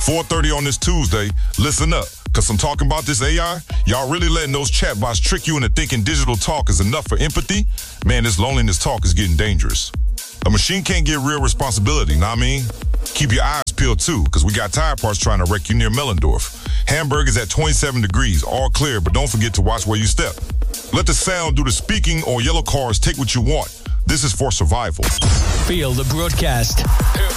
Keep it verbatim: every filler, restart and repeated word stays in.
four thirty on this Tuesday. Listen up, because I'm talking about this A I. Y'all really letting those chatbots trick you into thinking digital talk is enough for empathy? Man, this loneliness talk is getting dangerous. A machine can't get real responsibility, know what I mean? Keep your eyes peeled too, because we got tire parts trying to wreck you near Mellendorf. Hamburg is at twenty-seven degrees, all clear, but don't forget to watch where you step. Let the sound do the speaking, or yellow cars take what you want. This is for survival. Feel the broadcast.